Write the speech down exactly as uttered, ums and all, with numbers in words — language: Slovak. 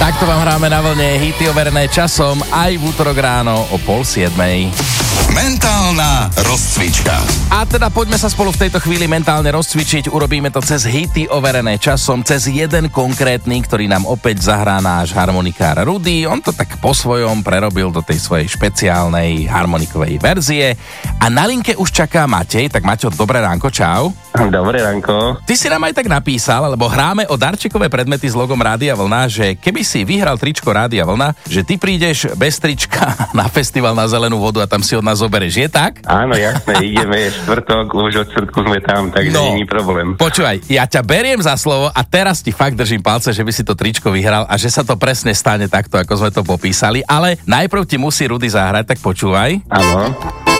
Takto vám hráme na vlne hity overené časom aj v útorok ráno o pol siedmej. Mentálna rozcvička. A teda poďme sa spolu v tejto chvíli mentálne rozcvičiť. Urobíme to cez hity overené časom, cez jeden konkrétny, ktorý nám opäť zahrá náš harmonikár Rudy. On to tak po svojom prerobil do tej svojej špeciálnej harmonikovej verzie. A na linke už čaká Matej. Tak Maťo, dobré ránko, čau. Dobré ránko. Ty si nám aj tak napísal, lebo hráme o darčekové predmety s logom Rádia Vlna, že keby si vyhral tričko Rádia Vlna, že ty prídeš bez trička na festival na Zelenú vodu a tam si od nás zoberieš, je tak? Áno, jasné, ideme, je štvrtok, už od štvrtku sme tam, takže no, nie je problém. Počúvaj, ja ťa beriem za slovo a teraz ti fakt držím palce, že by si to tričko vyhral a že sa to presne stane takto, ako sme to popísali, ale najprv ti musí Rudy zahrať, tak počúvaj. Áno.